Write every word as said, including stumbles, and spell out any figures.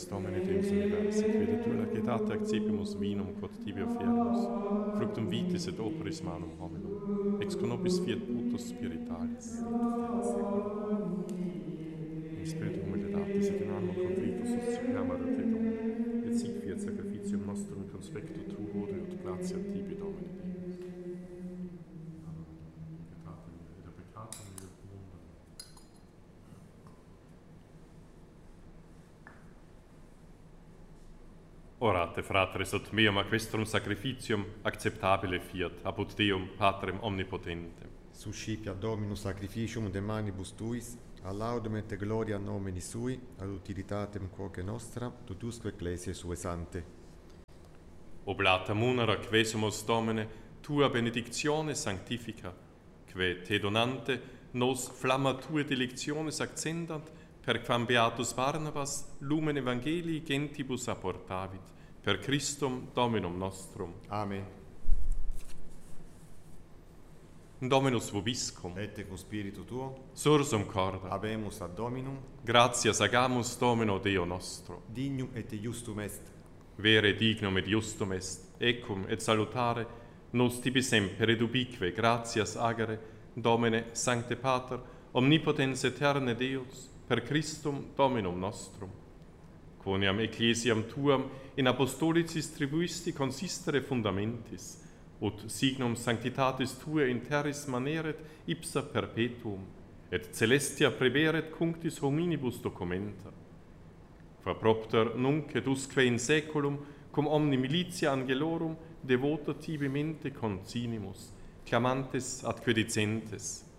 Domine Deus universi, crede tu lacetate accepimus vinum quod tibi offermus, fructum vitis et operis manum hominum, ex conopis fiat putus spiritualis. In spiritu humilitatis et in animo contritus suppliamur a te, Domine, et sic fiat sacrificium nostrum conspecto tuo et gratia tibi, Domine Deus. Orate, fratres, ut meum aquestrum sacrificium acceptabile fiat, apud Deum, Patrem omnipotentem. Suscipia Dominus sacrificium de manibus tuis, a laudem et gloria nomini sui, ad utilitatem quoque nostra, tutusque ecclesiae sue sante. Oblata munera quesumus, Domine, tua benedictione sanctifica, que te donante nos flamma tue delectiones accendant, per quam beatus Barnabas lumen evangelii gentibus apportavit, per Christum Dominum nostrum. Amen. Dominus vobiscum, Et cum spiritu tuo, sursum corda, habemus ad Dominum, gratias agamus Domino Deo nostro, dignum et justum est. vere dignum et justum est, ecum et salutare, nos tibi semper et ubique gratias agere, Domine Sancte Pater, omnipotens eterne Deus, per Christum Dominum nostrum. Quoniam ecclesiam tuam in apostolicis tribuisti consistere fundamentis, ut signum sanctitatis tuae in terris maneret ipsa perpetuum, et celestia preveret cunctis hominibus documenta. Qua propter nunc et usque in saeculum, cum omni militia angelorum, devota tibi mente consinimus, clamantes ad quedicentes,